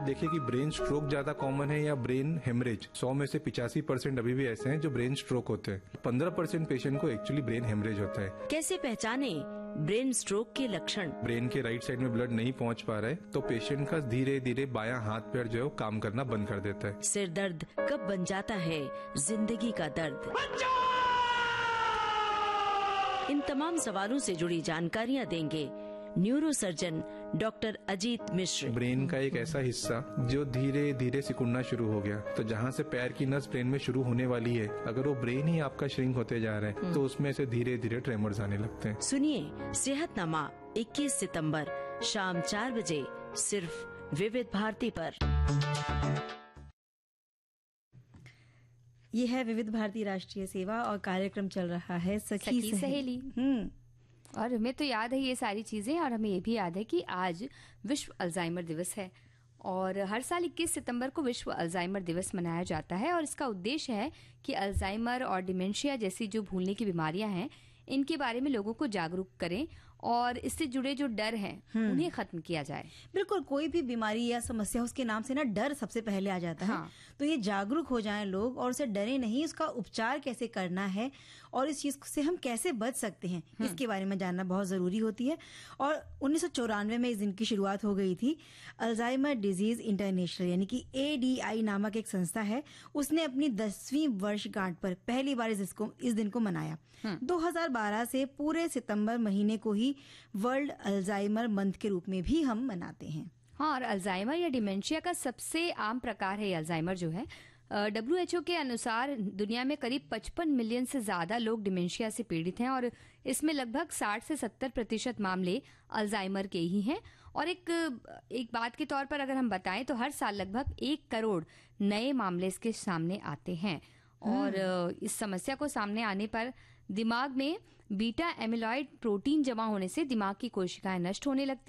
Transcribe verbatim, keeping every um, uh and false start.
देखें कि brain stroke ज्यादा कॉमन है या ब्रेन हेमरेज, सौ में से पिचासी परसेंट अभी भी ऐसे हैं जो ब्रेन स्ट्रोक होते हैं। पंद्रह परसेंट पेशेंट को एक्चुअली ब्रेन हेमरेज होता है। कैसे पहचाने ब्रेन स्ट्रोक के लक्षण? ब्रेन के राइट साइड में ब्लड नहीं पहुंच पा रहा है तो पेशेंट का धीरे धीरे बायां हाथ पैर जो है वो काम करना बंद कर देता है। सिर दर्द कब बन जाता है जिंदगी का दर्द? इन तमाम सवालों से जुड़ी जानकारियाँ देंगे न्यूरोसर्जन डॉक्टर अजीत मिश्र। ब्रेन का एक ऐसा हिस्सा जो धीरे धीरे सिकुड़ना शुरू हो गया, तो जहाँ से पैर की नस ब्रेन में शुरू होने वाली है, अगर वो ब्रेन ही आपका श्रिंक होते जा रहा है तो उसमें से धीरे धीरे ट्रेमर्स आने लगते हैं। सुनिए सेहतनामा इक्कीस सितंबर शाम चार बजे सिर्फ विविध भारती पर। ये है विविध भारती राष्ट्रीय सेवा और कार्यक्रम चल रहा है सखी, सखी सहेली। हम्म और हमें तो याद है ये सारी चीजें, और हमें ये भी याद है कि आज विश्व अल्जाइमर दिवस है और हर साल इक्कीस सितंबर को विश्व अल्जाइमर दिवस मनाया जाता है। और इसका उद्देश्य है कि अल्जाइमर और डिमेंशिया जैसी जो भूलने की बीमारियां हैं इनके बारे में लोगों को जागरूक करें और इससे जुड़े जो डर हैं उन्हें खत्म किया जाए। बिल्कुल, कोई भी बीमारी या समस्या उसके नाम से ना डर सबसे पहले आ जाता है। हाँ। तो ये जागरूक हो जाएं लोग और उसे डरे नहीं, उसका उपचार कैसे करना है और इस चीज से हम कैसे बच सकते हैं इसके बारे में जानना बहुत जरूरी होती है। और उन्नीस सौ चौरानवे में इस दिन की शुरुआत हो गई थी। अल्जाइमर डिजीज इंटरनेशनल यानी कि ए डी आई नामक एक संस्था है, उसने अपनी दसवीं वर्षगांठ पर पहली बार इस, इस दिन को मनाया। दो हजार बारह से पूरे सितंबर महीने को ही वर्ल्ड अल्जाइमर मंथ के रूप में भी हम मनाते हैं। हाँ, और अल्जाइमर या डिमेंशिया का सबसे आम प्रकार है अल्जाइमर जो है। डब्ल्यू एच ओ के अनुसार दुनिया में करीब पचपन मिलियन से ज्यादा लोग डिमेंशिया से पीड़ित हैं और इसमें लगभग साठ से सत्तर प्रतिशत मामले अल्जाइमर के ही हैं। और एक एक बात के तौर पर अगर हम बताएं तो हर साल लगभग एक करोड़ नए मामले इसके सामने आते हैं। और इस समस्या को सामने आने पर दिमाग में बीटा एमिलॉइड प्रोटीन जमा होने से दिमाग की कोशिकाएं नष्ट होने लगती